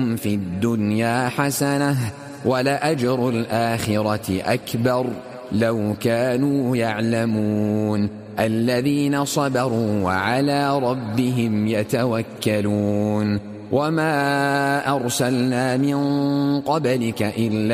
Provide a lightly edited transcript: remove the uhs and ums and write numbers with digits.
في الدنيا حسنة ولأجر الآخرة أكبر لو كانوا يعلمون الذين صبروا وعلى ربهم يتوكلون وما أرسلنا من قبلك إلا